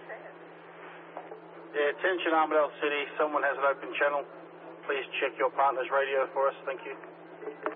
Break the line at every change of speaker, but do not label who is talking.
Yeah, attention Armidale City, someone has an open channel. Please check your partner's radio for us, thank you.